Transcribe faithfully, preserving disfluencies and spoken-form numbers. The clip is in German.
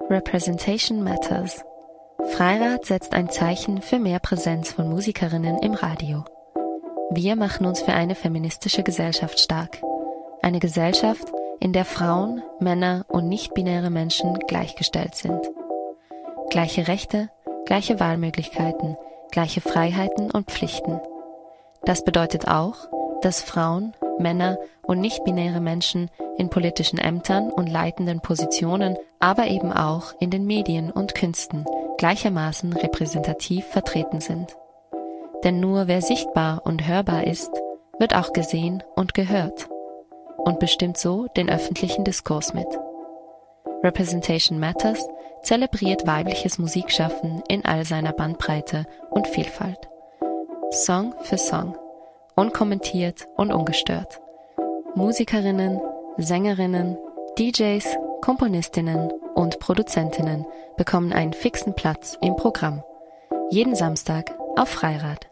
Representation Matters. Freirad setzt ein Zeichen für mehr Präsenz von Musikerinnen im Radio. Wir machen uns für eine feministische Gesellschaft stark. Eine Gesellschaft, in der Frauen, Männer und nicht-binäre Menschen gleichgestellt sind. Gleiche Rechte, gleiche Wahlmöglichkeiten, gleiche Freiheiten und Pflichten. Das bedeutet auch, dass Frauen, Männer und nicht-binäre Menschen in politischen Ämtern und leitenden Positionen, aber eben auch in den Medien und Künsten gleichermaßen repräsentativ vertreten sind. Denn nur wer sichtbar und hörbar ist, wird auch gesehen und gehört und bestimmt so den öffentlichen Diskurs mit. Representation Matters zelebriert weibliches Musikschaffen in all seiner Bandbreite und Vielfalt. Song für Song, unkommentiert und ungestört. Musikerinnen, Sängerinnen, D Js, Komponistinnen und Produzentinnen bekommen einen fixen Platz im Programm. Jeden Samstag auf Freirad.